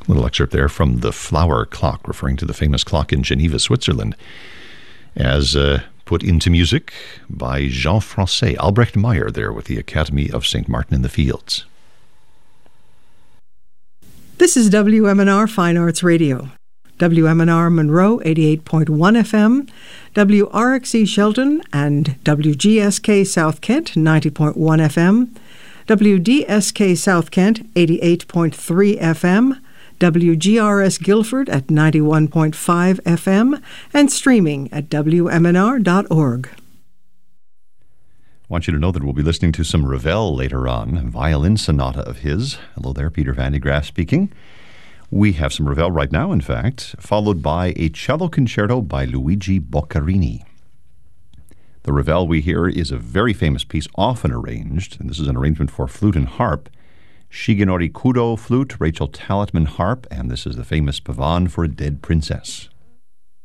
A little excerpt there from The Flower Clock, referring to the famous clock in Geneva, Switzerland, as put into music by Jean Francais, Albrecht Meyer there with the Academy of St. Martin in the Fields. This is WMNR Fine Arts Radio. WMNR Monroe 88.1 FM, WRXE Shelton and WGSK South Kent 90.1 FM, WDSK South Kent 88.3 FM, WGRS Guilford at 91.5 FM, and streaming at WMNR.org. I want you to know that we'll be listening to some Ravel later on, violin sonata of his. Hello there, Peter Van de Graaff speaking. We have some Ravel right now, in fact, followed by a cello concerto by Luigi Boccherini. The Ravel we hear is a very famous piece, often arranged, and this is an arrangement for flute and harp. Shigenori Kudo flute, Rachel Talitman harp, and this is the famous Pavane for a Dead Princess.